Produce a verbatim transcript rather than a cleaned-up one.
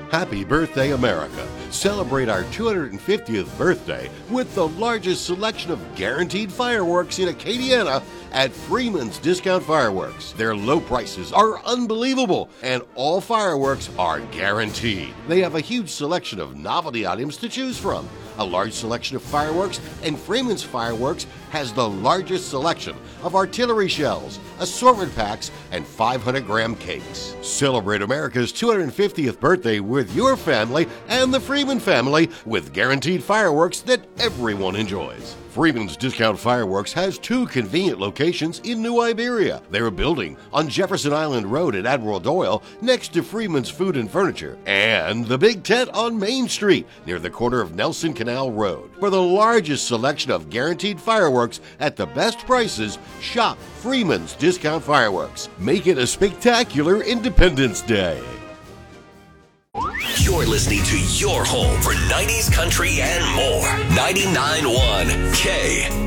Happy birthday, America. Celebrate our two hundred fiftieth birthday with the largest selection of guaranteed fireworks in Acadiana at Freeman's Discount Fireworks. Their low prices are unbelievable, and all fireworks are guaranteed. They have a huge selection of novelty items to choose from, a large selection of fireworks, and Freeman's Fireworks has the largest selection of artillery shells, assortment packs, and five hundred gram cakes. Celebrate America's two hundred fiftieth birthday with your family and the Freeman family with guaranteed fireworks that everyone enjoys. Freeman's Discount Fireworks has two convenient locations in New Iberia. They're building on Jefferson Island Road at Admiral Doyle next to Freeman's Food and Furniture, and the Big Tent on Main Street near the corner of Nelson Canal Road. For the largest selection of guaranteed fireworks at the best prices, shop Freeman's Discount Fireworks. Make it a spectacular Independence Day. You're listening to your home for nineties country and more. ninety-nine point one K.